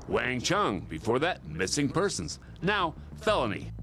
Wang Chung. Before that, missing persons. Now, felony.